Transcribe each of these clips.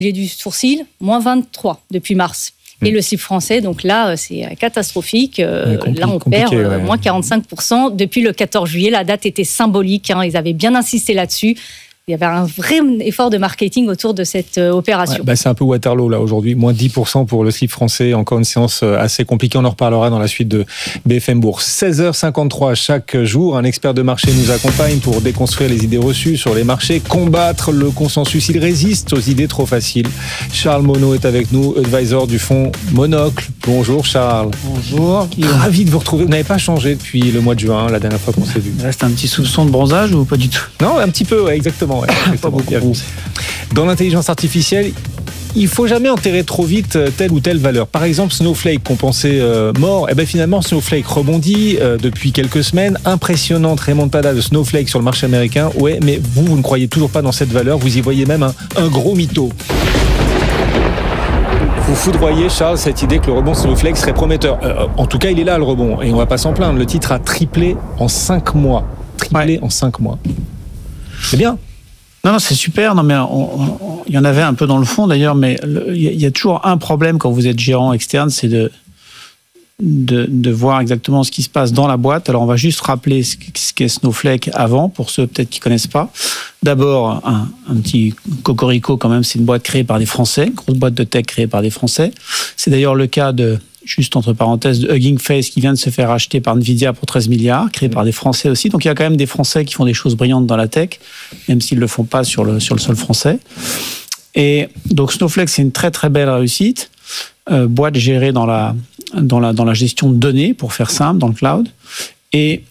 J'ai du sourcil, moins 23 depuis mars. Et le CIB français, donc là, c'est catastrophique. Là, on perd moins 45%. Depuis le 14 juillet, la date était symbolique. Ils avaient bien insisté là-dessus. Il y avait un vrai effort de marketing autour de cette opération. C'est un peu Waterloo, là, aujourd'hui. Moins 10% pour le CIB français. Encore une séance assez compliquée. On en reparlera dans la suite de BFM Bourse. 16h53 chaque jour. Un expert de marché nous accompagne pour déconstruire les idées reçues sur les marchés, combattre le consensus. Il résiste aux idées trop faciles. Charles Monod est avec nous, advisor du fonds Monocle. Bonjour, Charles. Bonjour. Ravi de vous retrouver. Vous n'avez pas changé depuis le mois de juin, la dernière fois qu'on s'est vu. Il reste un petit soupçon de bronzage ou pas du tout? Non, un petit peu, exactement. Pas beaucoup. Dans l'intelligence artificielle, il ne faut jamais enterrer trop vite telle ou telle valeur. Par exemple, Snowflake, qu'on pensait mort, finalement, Snowflake rebondit depuis quelques semaines. Impressionnante remontada de Snowflake sur le marché américain. Ouais, mais vous ne croyez toujours pas dans cette valeur. Vous y voyez même un gros mytho. Vous foudroyez, Charles, cette idée que le rebond Snowflake serait prometteur. En tout cas, il est là, le rebond. Et on ne va pas s'en plaindre. Le titre a triplé en 5 mois. En 5 mois. C'est bien. Non, c'est super. Non, mais il y en avait un peu dans le fond d'ailleurs, mais il y a toujours un problème quand vous êtes gérant externe, c'est de voir exactement ce qui se passe dans la boîte. Alors, on va juste rappeler ce qu'est Snowflake avant, pour ceux peut-être qui connaissent pas. D'abord, un petit cocorico quand même, c'est une boîte créée par des Français, une grosse boîte de tech créée par des Français. C'est d'ailleurs le cas juste entre parenthèses, de Hugging Face qui vient de se faire acheter par Nvidia pour 13 milliards, créé par des Français aussi. Donc il y a quand même des Français qui font des choses brillantes dans la tech, même s'ils ne le font pas sur le sol français. Et donc Snowflake, c'est une très très belle réussite. Boîte gérée dans la gestion de données, pour faire simple, dans le cloud. Et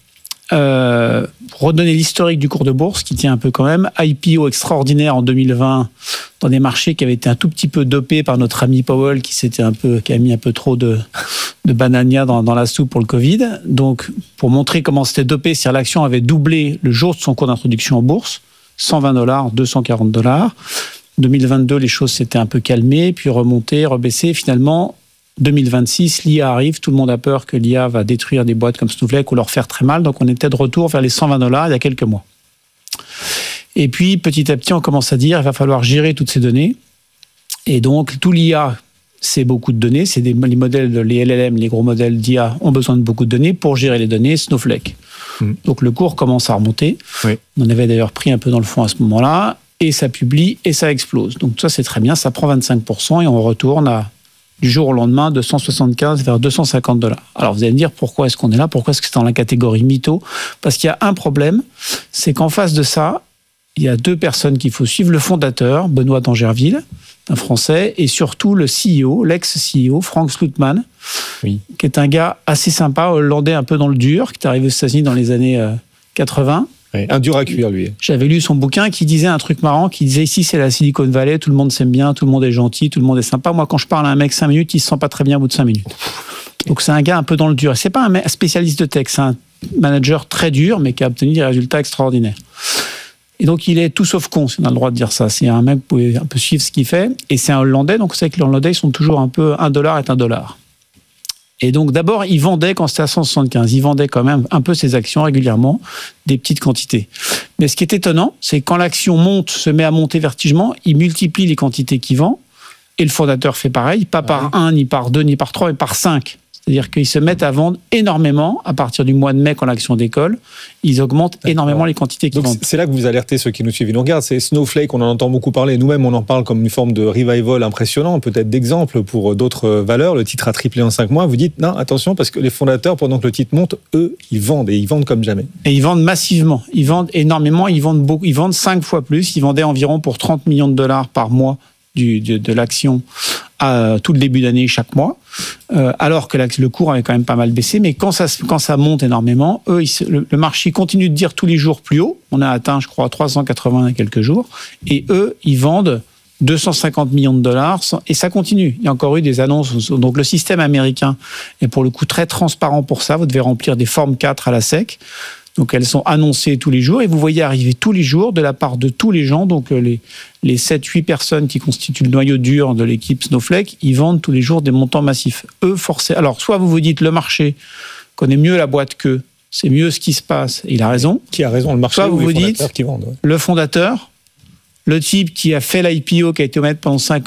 pour redonner l'historique du cours de bourse, qui tient un peu quand même, IPO extraordinaire en 2020 dans des marchés qui avaient été un tout petit peu dopés par notre ami Powell qui a mis un peu trop de banania dans la soupe pour le Covid. Donc, pour montrer comment c'était dopé, c'est-à-dire l'action avait doublé le jour de son cours d'introduction en bourse, $120, $240. 2022, les choses s'étaient un peu calmées, puis remontées, rebaissées. Finalement, 2026, l'IA arrive, tout le monde a peur que l'IA va détruire des boîtes comme Snowflake ou leur faire très mal, donc on était de retour vers les $120 il y a quelques mois. Et puis, petit à petit, on commence à dire il va falloir gérer toutes ces données. Et donc, tout l'IA, c'est beaucoup de données, c'est les modèles, les LLM, les gros modèles d'IA ont besoin de beaucoup de données pour gérer les données Snowflake. Donc, le cours commence à remonter. Oui. On en avait d'ailleurs pris un peu dans le fond à ce moment-là, et ça publie, et ça explose. Donc, ça, c'est très bien, ça prend 25%, et on retourne du jour au lendemain, de 175 vers $250. Alors vous allez me dire, pourquoi est-ce qu'on est là? Pourquoi est-ce que c'est dans la catégorie mytho? Parce qu'il y a un problème, c'est qu'en face de ça, il y a 2 personnes qu'il faut suivre. Le fondateur, Benoît d'Angerville, un Français, et surtout le CEO, l'ex-CEO, Frank Slootman, qui est un gars assez sympa, hollandais un peu dans le dur, qui est arrivé aux États-Unis dans les années 80. Oui, un dur à cuire, lui. J'avais lu son bouquin qui disait un truc marrant, qui disait ici c'est la Silicon Valley, tout le monde s'aime bien, tout le monde est gentil, tout le monde est sympa. Moi, quand je parle à un mec 5 minutes, il se sent pas très bien au bout de 5 minutes. Donc c'est un gars un peu dans le dur. C'est pas un spécialiste de tech, c'est un manager très dur, mais qui a obtenu des résultats extraordinaires. Et donc il est tout sauf con, si on a le droit de dire ça. C'est un mec, vous pouvez un peu suivre ce qu'il fait. Et c'est un Hollandais, donc vous savez que les Hollandais, ils sont toujours un peu $1 est $1. Et donc, d'abord, il vendait quand c'était à 175. Il vendait quand même un peu ses actions régulièrement, des petites quantités. Mais ce qui est étonnant, c'est que quand l'action se met à monter vertigineusement, il multiplie les quantités qu'il vend. Et le fondateur fait pareil, pas par 1, ni par 2, ni par 3, mais par 5. C'est-à-dire qu'ils se mettent à vendre énormément à partir du mois de mai quand l'action décolle. Ils augmentent énormément les quantités qu'ils vendent. C'est là que vous alertez ceux qui nous suivent. Nous regardent, c'est Snowflake, on en entend beaucoup parler. Nous-mêmes, on en parle comme une forme de revival impressionnant, peut-être d'exemple pour d'autres valeurs. Le titre a triplé en 5 mois. Vous dites, non, attention, parce que les fondateurs, pendant que le titre monte, eux, ils vendent, et ils vendent comme jamais. Et ils vendent massivement. Ils vendent énormément, ils vendent beaucoup. Ils vendent 5 fois plus. Ils vendaient environ pour $30 millions par mois de l'action à tout le début d'année chaque mois, alors que le cours avait quand même pas mal baissé. Mais quand ça monte énormément, le marché continue de dire tous les jours plus haut. On a atteint, je crois, 380 il y a quelques jours. Et eux, ils vendent $250 millions et ça continue. Il y a encore eu des annonces. Donc le système américain est pour le coup très transparent pour ça. Vous devez remplir des formes 4 à la SEC. Donc elles sont annoncées tous les jours et vous voyez arriver tous les jours de la part de tous les gens, donc les 7-8 personnes qui constituent le noyau dur de l'équipe Snowflake, ils vendent tous les jours des montants massifs. Eux, forcés. Alors soit vous vous dites le marché connaît mieux la boîte qu'eux, c'est mieux ce qui se passe, et il a raison. Qui a raison, le marché soit ou vous les vous fondateurs dites, qui vendent, ouais. Le fondateur, le type qui a fait l'IPO, qui a été honnête pendant 5